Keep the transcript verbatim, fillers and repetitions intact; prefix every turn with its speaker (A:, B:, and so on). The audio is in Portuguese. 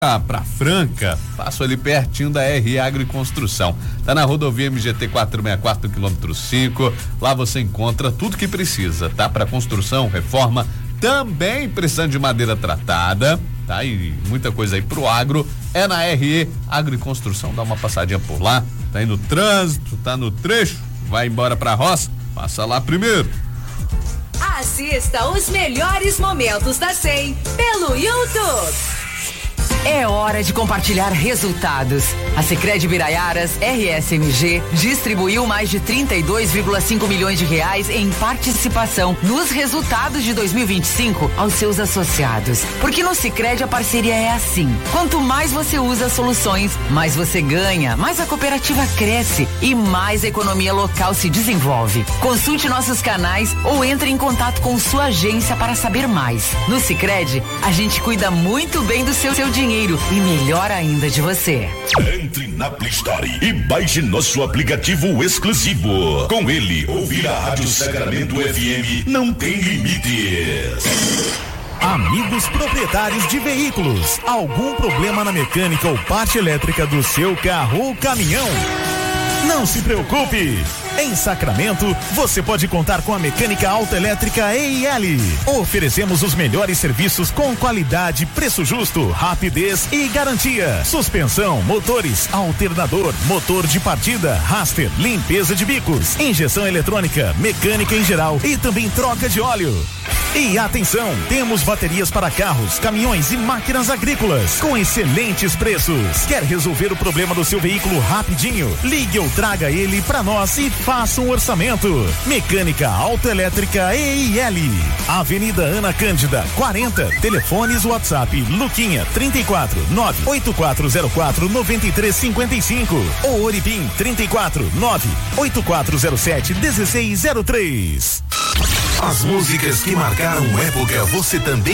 A: Ah, pra Franca, passo ali pertinho da R Agriconstrução. Tá na rodovia M G T quatrocentos e sessenta e quatro, quilômetro cinco. Lá você encontra tudo que precisa, tá? Pra construção, reforma, também precisando de madeira tratada, tá? E muita coisa aí pro agro. É na R E Agriconstrução, dá uma passadinha por lá. Tá aí no trânsito, tá no trecho, vai embora pra roça, passa lá primeiro.
B: Assista os melhores momentos da C E M pelo YouTube.
C: É hora de compartilhar resultados. A Sicredi Biraiaras R S M G distribuiu mais de trinta e dois vírgula cinco milhões de reais em participação nos resultados de dois mil e vinte e cinco aos seus associados. Porque no Sicredi a parceria é assim. Quanto mais você usa soluções, mais você ganha, mais a cooperativa cresce e mais a economia local se desenvolve. Consulte nossos canais ou entre em contato com sua agência para saber mais. No Sicredi, a gente cuida muito bem do seu, seu dinheiro e melhor ainda de você.
D: Entre na Play Store e baixe nosso aplicativo exclusivo. Com ele, ouvir a Rádio Sacramento F M não tem limites.
E: Amigos proprietários de veículos, algum problema na mecânica ou parte elétrica do seu carro ou caminhão? Não se preocupe! Em Sacramento, você pode contar com a mecânica autoelétrica E I L. Oferecemos os melhores serviços com qualidade, preço justo, rapidez e garantia. Suspensão, motores, alternador, motor de partida, raster, limpeza de bicos, injeção eletrônica, mecânica em geral e também troca de óleo. E atenção, temos baterias para carros, caminhões e máquinas agrícolas com excelentes preços. Quer resolver o problema do seu veículo rapidinho? Ligue ou traga ele para nós e faça um orçamento. Mecânica autoelétrica E I L. Avenida Ana Cândida, quarenta. Telefones WhatsApp Luquinha trinta e quatro, nove oito quatro zero quatro, nove três cinco cinco ou Oripim trinta e quatro, nove oito quatro zero sete, um seis zero três.
D: As músicas que marcaram época você também